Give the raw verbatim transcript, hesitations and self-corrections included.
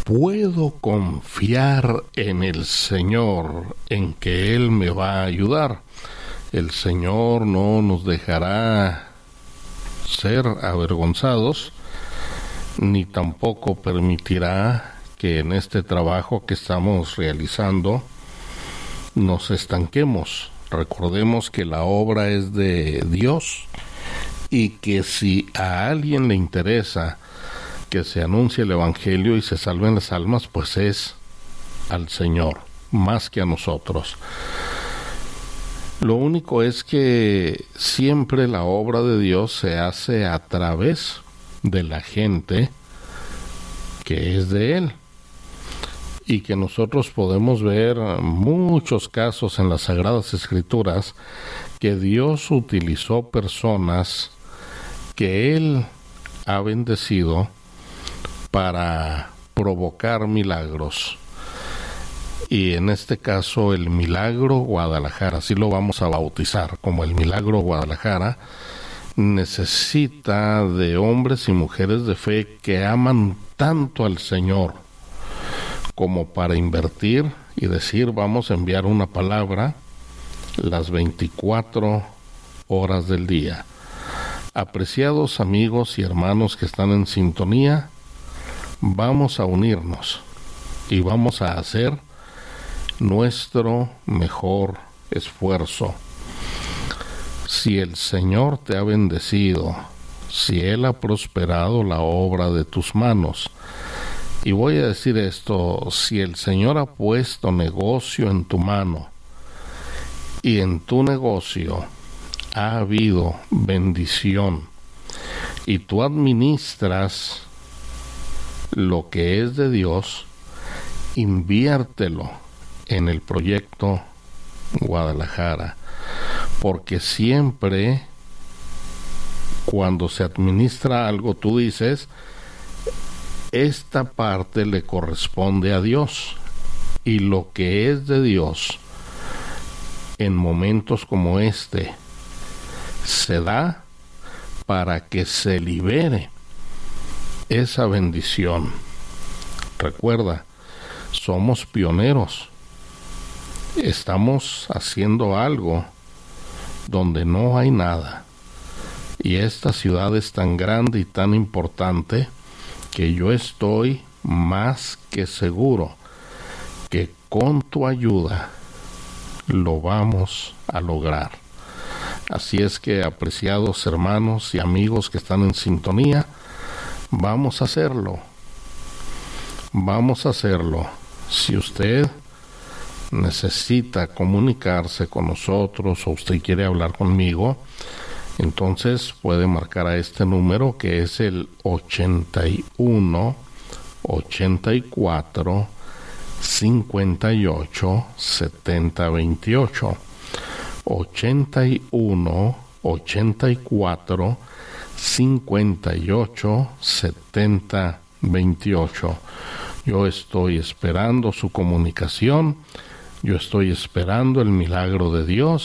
puedo confiar en el Señor, en que Él me va a ayudar. El Señor no nos dejará ser avergonzados, ni tampoco permitirá que en este trabajo que estamos realizando nos estanquemos. Recordemos que la obra es de Dios y que si a alguien le interesa que se anuncie el Evangelio y se salven las almas, pues es al Señor, más que a nosotros. Lo único es que siempre la obra de Dios se hace a través de la gente que es de Él, y que nosotros podemos ver muchos casos en las Sagradas Escrituras que Dios utilizó personas que Él ha bendecido para provocar milagros. Y en este caso el Milagro Guadalajara, así lo vamos a bautizar como el Milagro Guadalajara, necesita de hombres y mujeres de fe que aman tanto al Señor como para invertir y decir: vamos a enviar una palabra las veinticuatro horas del día. Apreciados amigos y hermanos que están en sintonía, vamos a unirnos y vamos a hacer nuestro mejor esfuerzo. Si el Señor te ha bendecido, si Él ha prosperado la obra de tus manos, y voy a decir esto: si el Señor ha puesto negocio en tu mano y en tu negocio ha habido bendición y tú administras lo que es de Dios, inviértelo en el proyecto Guadalajara, porque siempre cuando se administra algo tú dices: esta parte le corresponde a Dios, y lo que es de Dios en momentos como este se da para que se libere esa bendición. Recuerda, somos pioneros, estamos haciendo algo donde no hay nada, y esta ciudad es tan grande y tan importante que yo estoy más que seguro que con tu ayuda lo vamos a lograr. Así es que, apreciados hermanos y amigos que están en sintonía, vamos a hacerlo. Vamos a hacerlo. Si usted necesita comunicarse con nosotros o usted quiere hablar conmigo, entonces puede marcar a este número, que es el ochenta y uno, ochenta y cuatro, cincuenta y ocho, setenta, veintiocho. ochenta y uno, ochenta y cuatro, cincuenta y ocho, setenta, veintiocho. Yo estoy esperando su comunicación, yo estoy esperando el milagro de Dios.